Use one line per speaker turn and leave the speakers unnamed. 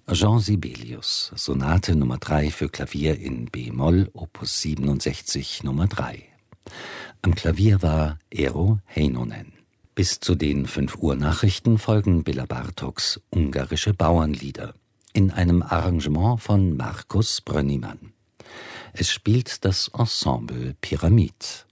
Jean Sibelius, Sonate Nummer 3 für Klavier in b-Moll, Opus 67 Nummer 3. Am Klavier war Eero Heinonen. Bis zu den 5 Uhr Nachrichten folgen Béla Bartóks ungarische Bauernlieder in einem Arrangement von Markus Brönnimann. Es spielt das Ensemble Pyramid.